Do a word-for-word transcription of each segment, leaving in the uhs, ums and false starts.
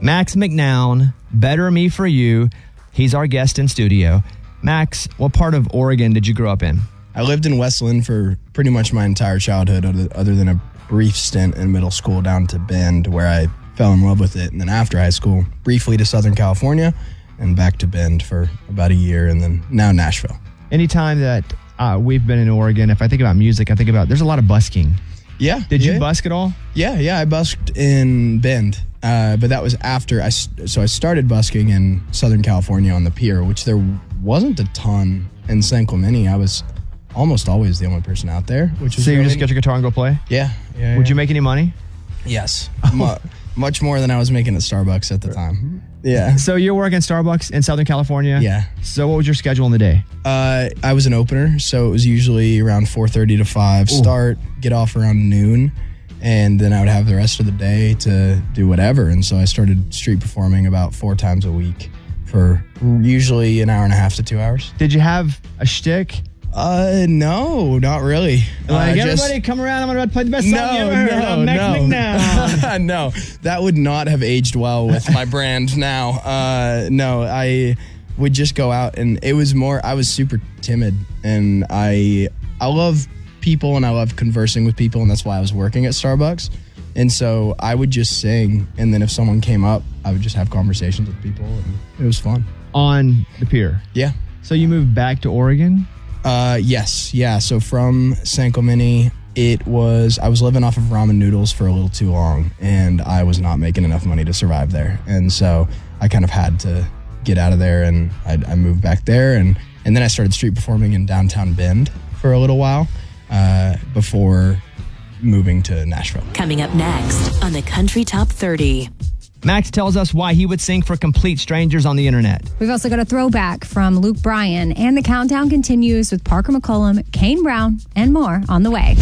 Max McNown, Better Me For You. He's our guest in studio. Max, what part of Oregon did you grow up in? I lived in Westland for pretty much my entire childhood, other, other than a brief stint in middle school down to Bend, where I fell in love with it. And then after high school, briefly to Southern California and back to Bend for about a year, and then now Nashville. Anytime that uh, we've been in Oregon, if I think about music, I think about, there's a lot of busking. Yeah. Did yeah. you busk at all? Yeah, yeah, I busked in Bend, uh, but that was after I, so I started busking in Southern California on the pier, which there wasn't a ton in San Clemente. I was almost always the only person out there, which was So you really, just get your guitar and go play? Yeah. yeah Would yeah. you make any money? Yes. Mu- much more than I was making at Starbucks at the time. Yeah. So you're working at Starbucks in Southern California? Yeah. So what was your schedule in the day? Uh, I was an opener, so it was usually around four thirty to five, Ooh. start, get off around noon, and then I would have the rest of the day to do whatever. And so I started street performing about four times a week for usually an hour and a half to two hours. Did you have a shtick? Uh, no, not really. Like, uh, everybody come around, I'm about to play the best no, song you ever heard. no, I'm Max no. McNown. No, that would not have aged well with my brand now. Uh, no, I would just go out, and it was more, I was super timid, and I, I love people and I love conversing with people, and that's why I was working at Starbucks. And so I would just sing, and then if someone came up, I would just have conversations with people, and it was fun. On the pier? Yeah. So you moved back to Oregon? Uh, yes, yeah. So from San Clemente, it was, I was living off of ramen noodles for a little too long, and I was not making enough money to survive there. And so I kind of had to get out of there, and I, I moved back there, and, and then I started street performing in downtown Bend for a little while uh, before moving to Nashville. Coming up next on the Country Top thirty. Max tells us why he would sing for complete strangers on the internet. We've also got a throwback from Luke Bryan, and the countdown continues with Parker McCollum, Kane Brown, and more on the way.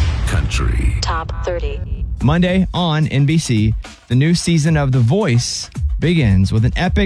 Country Top thirty. Monday on N B C, the new season of The Voice begins with an epic